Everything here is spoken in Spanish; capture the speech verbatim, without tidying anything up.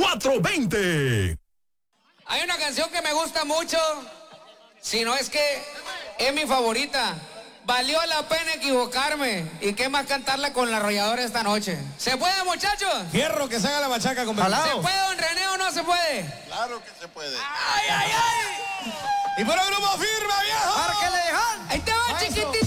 cuatro veinte. Hay una canción que me gusta mucho, si no es que es mi favorita. Valió la pena equivocarme. ¿Y qué más cantarla con la arrolladora esta noche? ¿Se puede, muchachos? Fierro, que se haga la machaca con ¿Se puede, don René, o no se puede? Claro que se puede. ¡Ay, ay, ay! Y por el grupo firme, viejo. Ahí te va, chiquitito.